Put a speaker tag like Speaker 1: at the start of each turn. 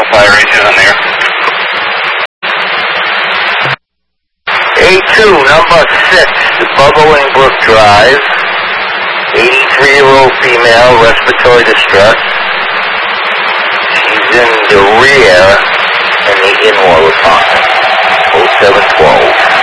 Speaker 1: fire agent on there.
Speaker 2: A2, number 6, Bubbling Brook Drive. 83-year-old female, respiratory distress. She's in the rear and the in-wall apartment. 0712.